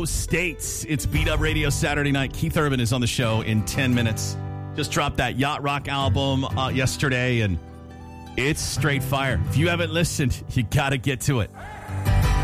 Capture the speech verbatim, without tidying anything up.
those states. It's Beat Up Radio Saturday night. Keith Urban is on the show in ten minutes. Just dropped that Yacht Rock album uh, yesterday, and it's straight fire. If you haven't listened, you got to get to it.